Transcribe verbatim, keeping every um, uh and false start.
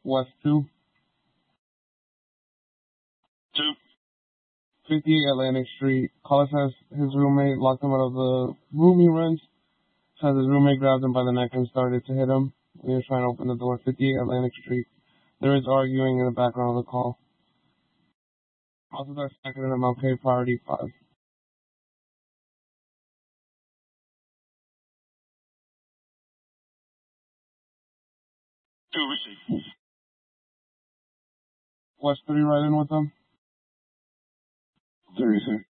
West two. Two. fifty-eight Atlantic Street. Caller says his roommate locked him out of the room he rents. Says his roommate grabbed him by the neck and started to hit him when he was trying to open the door. fifty-eight Atlantic Street. There is arguing in the background of the call. Also, they're second in M L K priority five. Two receive. West three right in with them. Three, sir.